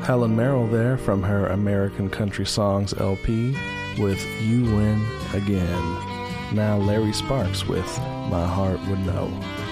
Helen Merrill there from her American Country Songs LP with You Win Again. Now Larry Sparks with My Heart Would Know.